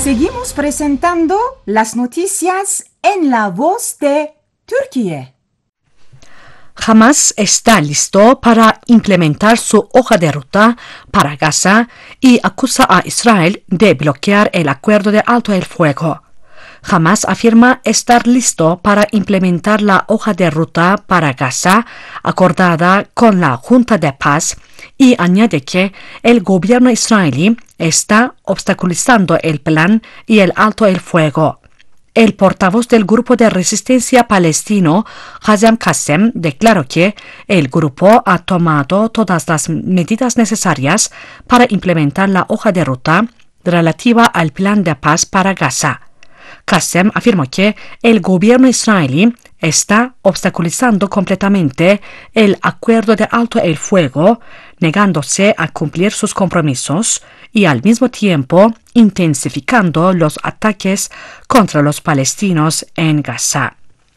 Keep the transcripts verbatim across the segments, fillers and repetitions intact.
Seguimos presentando las noticias en la voz de Turquía. Hamas está listo para implementar su hoja de ruta para Gaza y acusa a Israel de bloquear el acuerdo de alto el fuego. Hamas afirma estar listo para implementar la hoja de ruta para Gaza acordada con la Junta de Paz y añade que el gobierno israelí está obstaculizando el plan y el alto el fuego. El portavoz del grupo de resistencia palestino, Hazem Qassem, declaró que el grupo ha tomado todas las medidas necesarias para implementar la hoja de ruta relativa al plan de paz para Gaza. Qassem afirmó que el gobierno israelí está obstaculizando completamente el acuerdo de alto el fuego, negándose a cumplir sus compromisos y al mismo tiempo intensificando los ataques contra los palestinos en Gaza.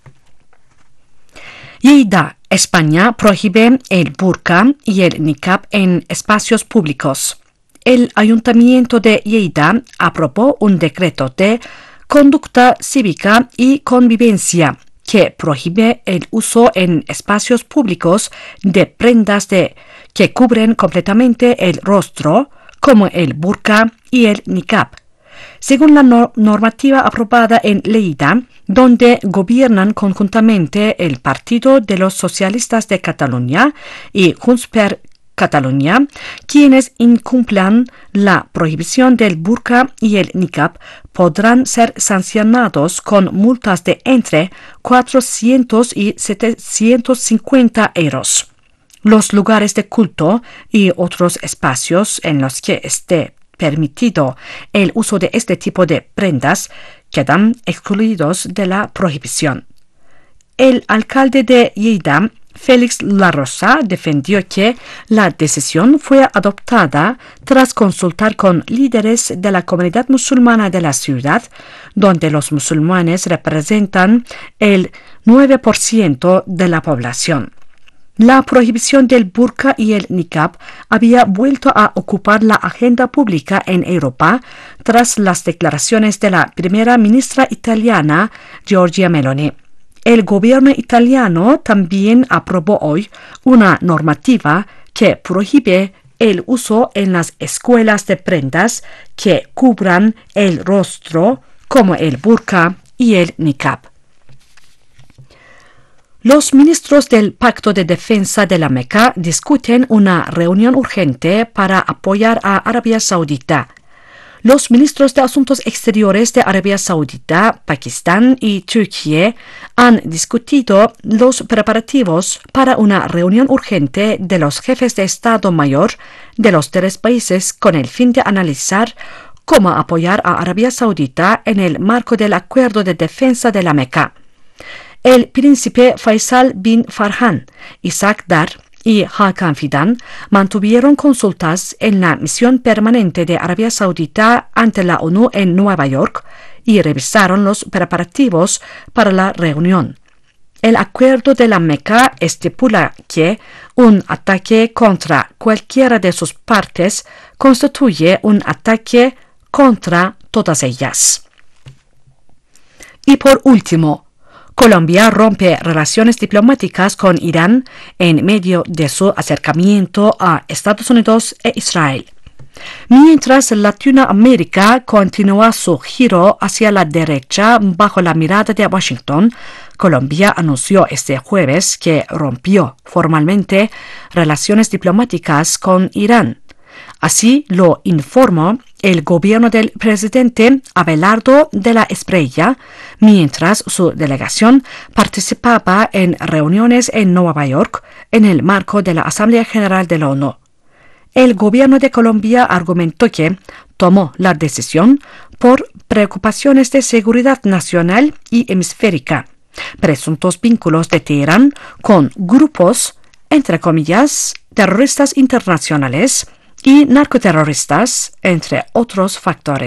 Lleida, España, prohíbe el burka y el niqab en espacios públicos. El Ayuntamiento de Lleida aprobó un decreto de conducta cívica y convivencia que prohíbe el uso en espacios públicos de prendas de, que cubren completamente el rostro, como el burka y el niqab. Según la no- normativa aprobada en Lleida, donde gobiernan conjuntamente el Partido de los Socialistas de Cataluña y Junts per Cataluña, quienes incumplan la prohibición del burka y el niqab podrán ser sancionados con multas de entre cuatrocientos y setecientos cincuenta euros. Los lugares de culto y otros espacios en los que esté permitido el uso de este tipo de prendas quedan excluidos de la prohibición. El alcalde de Lleida, Félix Larrosa, defendió que la decisión fue adoptada tras consultar con líderes de la comunidad musulmana de la ciudad, donde los musulmanes representan el nueve por ciento de la población. La prohibición del burka y el niqab había vuelto a ocupar la agenda pública en Europa tras las declaraciones de la primera ministra italiana, Giorgia Meloni. El gobierno italiano también aprobó hoy una normativa que prohíbe el uso en las escuelas de prendas que cubran el rostro, como el burka y el niqab. Los ministros del Pacto de Defensa de la Meca discuten una reunión urgente para apoyar a Arabia Saudita. Los ministros de Asuntos Exteriores de Arabia Saudita, Pakistán y Turquía han discutido los preparativos para una reunión urgente de los jefes de Estado Mayor de los tres países con el fin de analizar cómo apoyar a Arabia Saudita en el marco del Acuerdo de Defensa de la Meca. El príncipe Faisal bin Farhan, Isaac Dar y Hakan Fidan mantuvieron consultas en la misión permanente de Arabia Saudita ante la ONU en Nueva York y revisaron los preparativos para la reunión. El acuerdo de la Meca estipula que un ataque contra cualquiera de sus partes constituye un ataque contra todas ellas. Y por último, Colombia rompe relaciones diplomáticas con Irán en medio de su acercamiento a Estados Unidos e Israel. Mientras Latinoamérica continúa su giro hacia la derecha bajo la mirada de Washington, Colombia anunció este jueves que rompió formalmente relaciones diplomáticas con Irán. Así lo informó el gobierno del presidente Abelardo de la Espriella, mientras su delegación participaba en reuniones en Nueva York en el marco de la Asamblea General de la ONU. El gobierno de Colombia argumentó que tomó la decisión por preocupaciones de seguridad nacional y hemisférica, presuntos vínculos de Teherán con grupos, entre comillas, terroristas internacionales y narcoterroristas, entre otros factores.